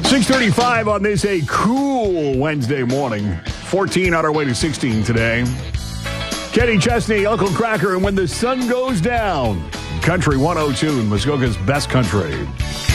6:35 on this a cool Wednesday morning. 14 on our way to 16 today. Kenny Chesney, Uncle Cracker, and When the Sun Goes Down. Country 102 in Muskoka's best country.